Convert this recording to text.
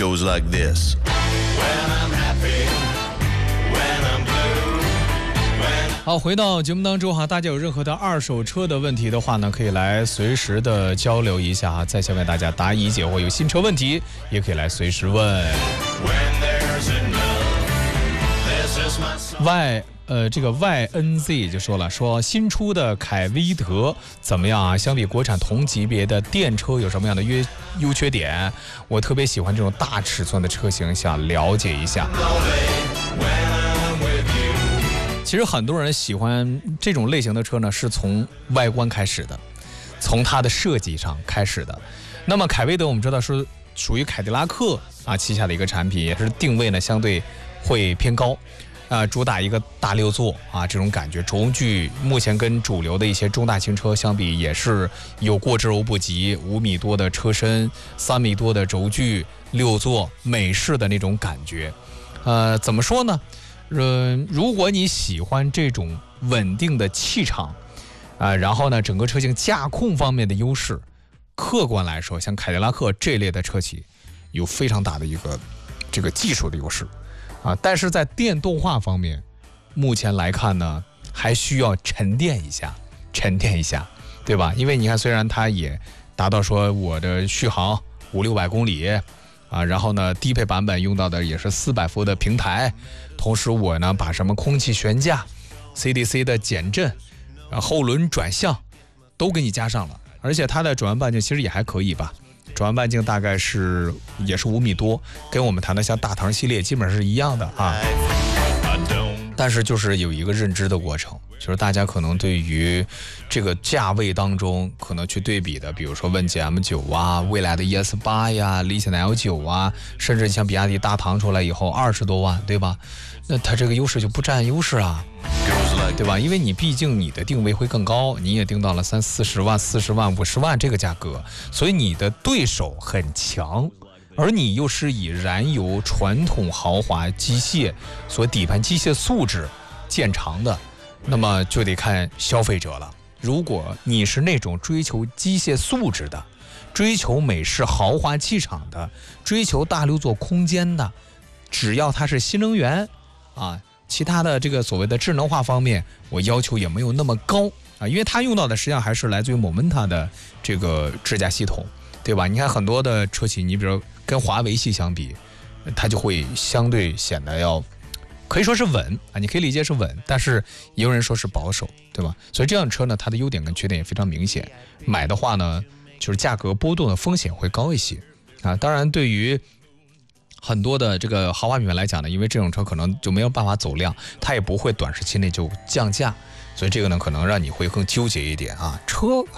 goes like this. When I'm happy, when I'm blue. 好，回到节目当中哈，大家有任何的二手车的问题的话呢，可以来随时的交流一下哈，在线为大家答疑解惑。有新车问题也可以来随时问。这个 YNZ 就说了，说新出的凯威德怎么样啊？相比国产同级别的电车有什么样的优缺点？我特别喜欢这种大尺寸的车型，想了解一下。其实很多人喜欢这种类型的车呢，是从外观开始的，从它的设计上开始的。那么凯威德我们知道是属于凯迪拉克旗下的一个产品，也是定位呢相对会偏高。主打一个大六座这种感觉，轴距目前跟主流的一些中大型车相比也是有过之而无不及，5米多的车身，3米多的轴距，6座美式的那种感觉。怎么说呢？如果你喜欢这种稳定的气场然后呢整个车型驾控方面的优势，客观来说，像凯迪拉克这类的车企有非常大的一个这个技术的优势。但是在电动化方面，目前来看呢，还需要沉淀一下，对吧？因为你看，虽然它也达到说我的续航500-600公里然后呢，低配版本用到的也是400伏的平台，同时我呢把什么空气悬架、CDC 的减震、后轮转向都给你加上了，而且它的转弯半径其实也还可以吧。转弯半径大概也是5米多，跟我们谈的像大唐系列基本上是一样的但是就是有一个认知的过程，就是大家可能对于这个价位当中可能去对比的，比如说问界 M9 未来的 ES8 呀，理想的 L9 甚至像比亚迪大唐出来以后20多万，对吧？那它这个优势就不占优势对吧？因为你毕竟你的定位会更高，你也定到了30-40万、40万、50万这个价格，所以你的对手很强，而你又是以燃油传统豪华机械所底盘机械素质见长的，那么就得看消费者了。如果你是那种追求机械素质的，追求美式豪华气场的，追求大六座空间的，只要它是新能源其他的这个所谓的智能化方面，我要求也没有那么高因为它用到的实际上还是来自于 Momenta 的这个智驾系统，对吧？你看很多的车企，你比如跟华为系相比，它就会相对显得要可以说是稳你可以理解是稳，但是也有人说是保守，对吧？所以这样的车呢，它的优点跟缺点也非常明显。买的话呢，就是价格波动的风险会高一些当然对于很多的这个豪华品牌来讲呢，因为这种车可能就没有办法走量，它也不会短时期内就降价，所以这个呢可能让你会更纠结一点车